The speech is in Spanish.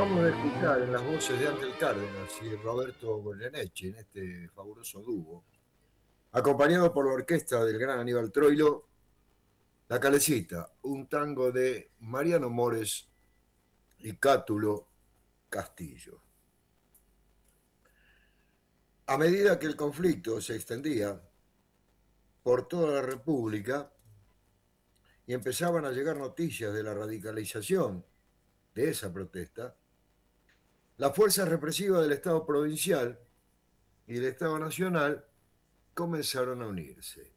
Acabamos de escuchar en las voces de Ángel Cárdenas y Roberto Goyeneche en este fabuloso dúo, acompañado por la orquesta del gran Aníbal Troilo, La Calecita, un tango de Mariano Mores y Cátulo Castillo. A medida que el conflicto se extendía por toda la República y empezaban a llegar noticias de la radicalización de esa protesta, las fuerzas represivas del Estado provincial y del Estado nacional comenzaron a unirse.